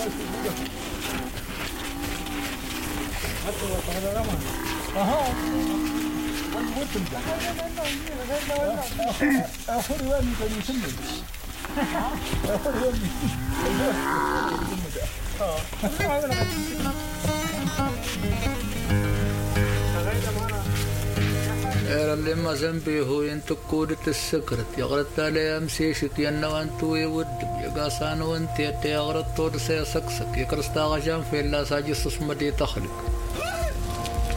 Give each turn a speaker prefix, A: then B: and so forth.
A: era lema zambi ho into kodet secret yagrat ale am se shitiyan wan tu yewd yagasano wan te yagrat tod se saksak yakrasta gajam fella sajis usmadi takhliq